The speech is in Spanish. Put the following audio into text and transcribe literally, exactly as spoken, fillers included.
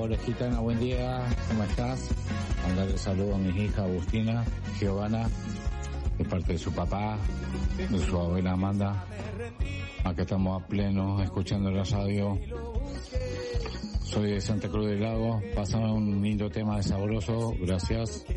Hola Gitana, buen día, ¿cómo estás? Mandarle saludo a mi hija Agustina, Giovanna, de parte de su papá, de su abuela Amanda. Acá estamos a pleno, escuchando la radio. Soy de Santa Cruz del Lago, pasamos un lindo tema de Sabroso, gracias.